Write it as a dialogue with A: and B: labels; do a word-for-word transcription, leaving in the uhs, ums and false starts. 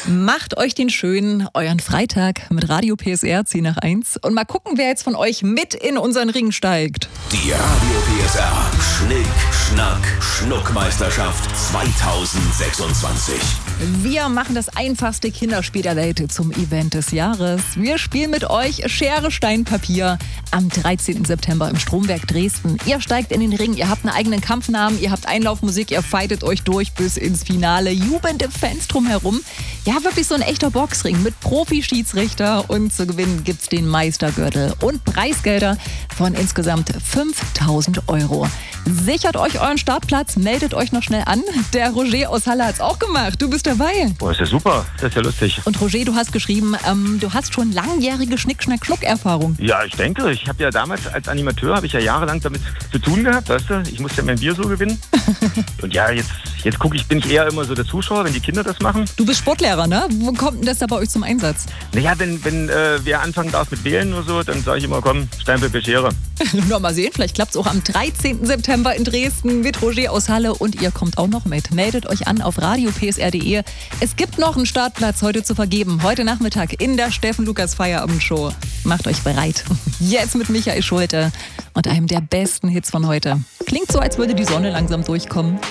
A: Macht euch den schönen, euren Freitag mit Radio P S R zehn nach eins und mal gucken, wer jetzt von euch mit in unseren Ring steigt.
B: Die Radio P S R Schnick, Schnack, Schnuckmeisterschaft zweitausendsechsundzwanzig.
A: Wir machen das einfachste Kinderspiel der Welt zum Event des Jahres. Wir spielen mit euch Schere, Stein, Papier am dreizehnten September im Stromwerk Dresden. Ihr steigt in den Ring, ihr habt einen eigenen Kampfnamen, ihr habt Einlaufmusik, ihr fightet euch durch bis ins Finale. Jubelnde Fans drumherum. Ja, wirklich so ein echter Boxring mit Profi-Schiedsrichter und zu gewinnen gibt's den Meistergürtel und Preisgelder von insgesamt fünftausend Euro. Sichert euch euren Startplatz, meldet euch noch schnell an. Der Roger aus Halle hat's auch gemacht. Du bist dabei.
C: Boah, ist ja super. Das ist ja lustig.
A: Und Roger, du hast geschrieben, ähm, du hast schon langjährige Schnick-Schnack-Schnuck-Erfahrung.
C: Ja, ich denke, ich habe ja damals als Animateur, habe ich ja jahrelang damit zu tun gehabt, weißt du? Ich musste ja mein Bier so gewinnen. Und ja, jetzt, jetzt gucke ich, bin ich eher immer so der Zuschauer, wenn die Kinder das machen.
A: Du bist Sportlehrer, ne? Wo kommt denn das da bei euch zum Einsatz?
C: Naja, wenn, wenn äh, wer anfangen darf mit Wählen oder so, dann sage ich immer, komm, Stein, Papier, Schere.
A: Nur mal sehen, vielleicht klappt es auch am dreizehnten September in Dresden mit Roger aus Halle und ihr kommt auch noch mit. Meldet euch an auf radio p s r punkt d e. Es gibt noch einen Startplatz heute zu vergeben, heute Nachmittag in der Steffen Lukas Feierabendshow. Macht euch bereit. Jetzt mit Michael Schulte und einem der besten Hits von heute. Klingt so, als würde die Sonne langsam durchkommen.